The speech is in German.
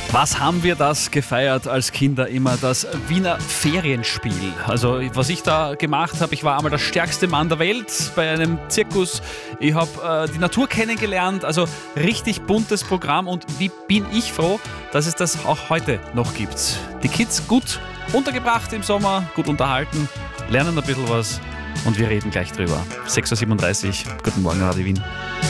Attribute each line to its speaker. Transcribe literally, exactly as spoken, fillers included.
Speaker 1: Was haben wir das gefeiert als Kinder immer? Das Wiener Ferienspiel. Also was ich da gemacht habe, ich war einmal der stärkste Mann der Welt bei einem Zirkus. Ich habe äh, die Natur kennengelernt, also richtig buntes Programm und wie bin ich froh, dass es das auch heute noch gibt. Die Kids gut untergebracht im Sommer, gut unterhalten, lernen ein bisschen was und wir reden gleich drüber. sechs Uhr siebenunddreißig, guten Morgen, Radio Wien.